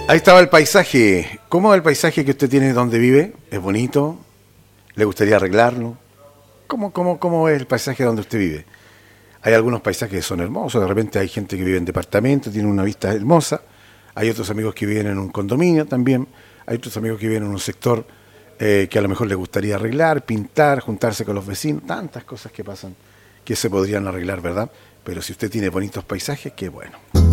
Ahí estaba el paisaje. ¿Cómo es el paisaje que usted tiene donde vive? ¿Es bonito? ¿Le gustaría arreglarlo? ¿Cómo es el paisaje donde usted vive? Hay algunos paisajes que son hermosos. De repente hay gente que vive en departamento, tiene una vista hermosa. Hay otros amigos que viven en un condominio también. Hay otros amigos que viven en un sector que a lo mejor les gustaría arreglar, pintar, juntarse con los vecinos. Tantas cosas que pasan que se podrían arreglar, ¿verdad? Pero si usted tiene bonitos paisajes, qué bueno.